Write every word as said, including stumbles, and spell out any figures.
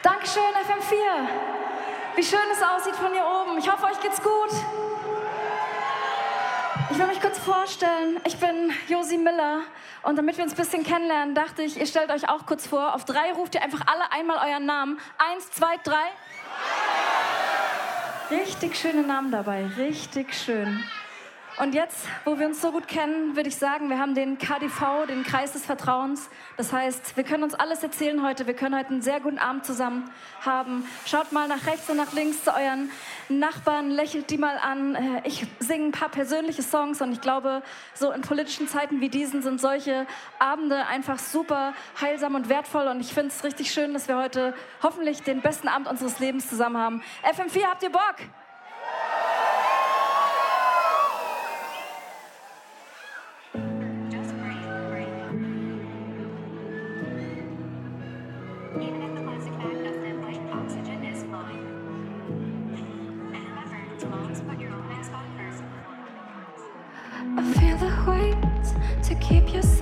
Dankeschön, F M vier. Wie schön es aussieht von hier oben. Ich hoffe, euch geht's gut. Ich will mich kurz vorstellen. Ich bin Josi Miller. Und damit wir uns ein bisschen kennenlernen, dachte ich, ihr stellt euch auch kurz vor. Auf drei ruft ihr einfach alle einmal euren Namen. Eins, zwei, drei. Richtig schöne Namen dabei. Richtig schön. Und jetzt, wo wir uns so gut kennen, würde ich sagen, wir haben den K D V, den Kreis des Vertrauens. Das heißt, wir können uns alles erzählen heute. Wir können heute einen sehr guten Abend zusammen haben. Schaut mal nach rechts und nach links zu euren Nachbarn, lächelt die mal an. Ich singe ein paar persönliche Songs und ich glaube, so in politischen Zeiten wie diesen sind solche Abende einfach super heilsam und wertvoll. Und ich finde es richtig schön, dass wir heute hoffentlich den besten Abend unseres Lebens zusammen haben. F M vier, habt ihr Bock? I feel the weight to keep you safe.